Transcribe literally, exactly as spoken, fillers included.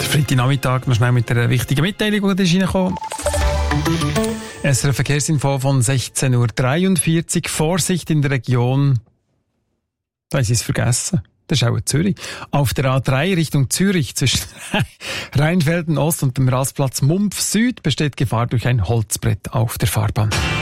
Freitagnachmittag noch schnell mit einer wichtigen Mitteilung, die ist reingekommen. S R F Verkehrsinfo von sechzehn Uhr dreiundvierzig. Vorsicht in der Region. Da haben Sie es vergessen. Das ist auch in Zürich. Auf der A drei Richtung Zürich zwischen Rheinfelden Ost und dem Rastplatz Mumpf Süd besteht Gefahr durch ein Holzbrett auf der Fahrbahn.